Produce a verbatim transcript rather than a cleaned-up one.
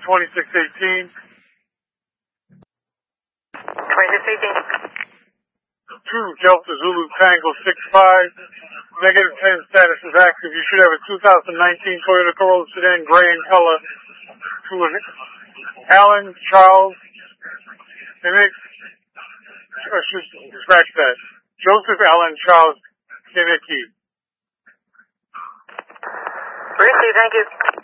twenty-six eighteen. twenty-six eighteen. two Delta Zulu Tango six five. Negative ten status is active. You should have a two thousand nineteen Toyota Corolla sedan, gray in color. To Alan Charles Kinnick. Uh, scratch that. Joseph Allen Charles Kinnicky. Receive, thank you.